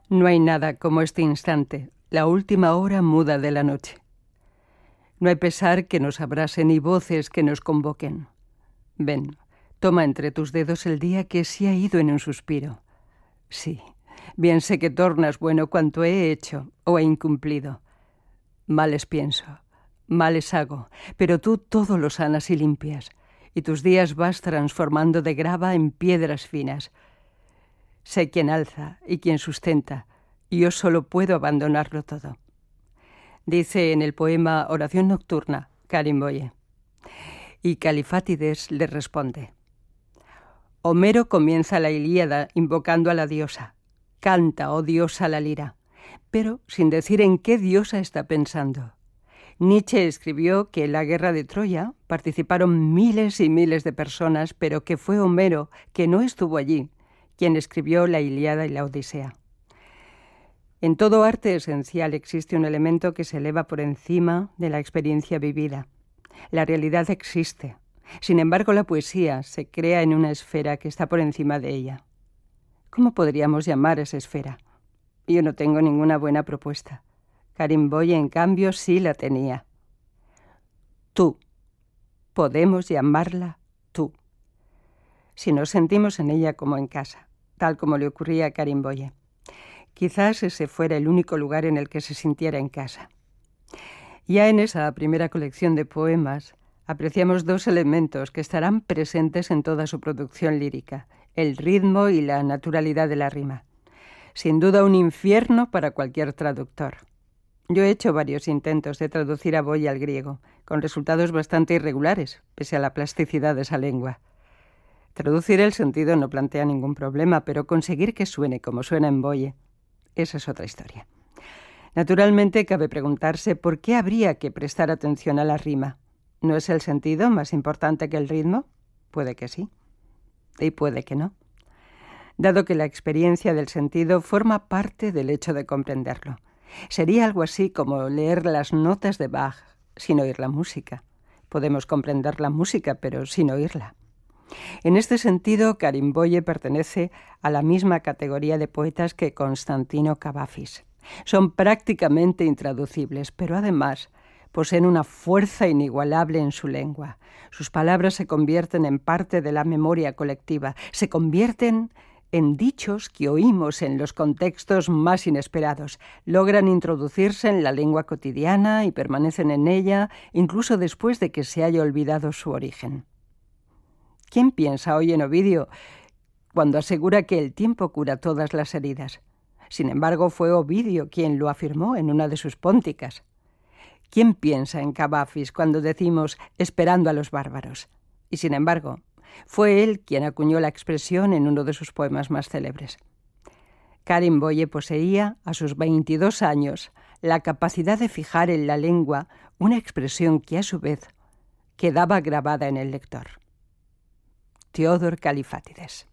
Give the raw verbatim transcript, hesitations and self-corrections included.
No hay nada como este instante, la última hora muda de la noche. No hay pesar que nos abrase ni voces que nos convoquen. Ven, toma entre tus dedos el día que se ha ido en un suspiro. Sí, bien sé que tornas bueno cuanto he hecho o he incumplido. Males pienso, males hago, pero tú todo lo sanas y limpias, y tus días vas transformando de grava en piedras finas. Sé quién alza y quién sustenta, y yo solo puedo abandonarlo todo. Dice en el poema Oración Nocturna, Karin Boye. Y Califátides le responde. Homero comienza la Ilíada invocando a la diosa. Canta, oh diosa, la lira, pero sin decir en qué diosa está pensando. Nietzsche escribió que en la guerra de Troya participaron miles y miles de personas, pero que fue Homero, que no estuvo allí, quien escribió la Ilíada y la Odisea. En todo arte esencial existe un elemento que se eleva por encima de la experiencia vivida. La realidad existe. Sin embargo, la poesía se crea en una esfera que está por encima de ella. ¿Cómo podríamos llamar esa esfera? Yo no tengo ninguna buena propuesta. Karin Boye, en cambio, sí la tenía. Tú. Podemos llamarla tú. Si nos sentimos en ella como en casa, tal como le ocurría a Karin Boye. Quizás ese fuera el único lugar en el que se sintiera en casa. Ya en esa primera colección de poemas apreciamos dos elementos que estarán presentes en toda su producción lírica, el ritmo y la naturalidad de la rima. Sin duda un infierno para cualquier traductor. Yo he hecho varios intentos de traducir a Boye al griego, con resultados bastante irregulares, pese a la plasticidad de esa lengua. Traducir el sentido no plantea ningún problema, pero conseguir que suene como suena en Boye, esa es otra historia. Naturalmente, cabe preguntarse por qué habría que prestar atención a la rima. ¿No es el sentido más importante que el ritmo? Puede que sí, y puede que no. Dado que la experiencia del sentido forma parte del hecho de comprenderlo. Sería algo así como leer las notas de Bach sin oír la música. Podemos comprender la música, pero sin oírla. En este sentido, Karin Boye pertenece a la misma categoría de poetas que Constantino Cavafis. Son prácticamente intraducibles, pero además poseen una fuerza inigualable en su lengua. Sus palabras se convierten en parte de la memoria colectiva, se convierten en dichos que oímos en los contextos más inesperados, logran introducirse en la lengua cotidiana y permanecen en ella incluso después de que se haya olvidado su origen. ¿Quién piensa hoy en Ovidio cuando asegura que el tiempo cura todas las heridas? Sin embargo, fue Ovidio quien lo afirmó en una de sus pónticas. ¿Quién piensa en Cavafis cuando decimos esperando a los bárbaros? Y sin embargo, fue él quien acuñó la expresión en uno de sus poemas más célebres. Karin Boye poseía, a sus veintidós años, la capacidad de fijar en la lengua una expresión que, a su vez, quedaba grabada en el lector. Theodor Califátides.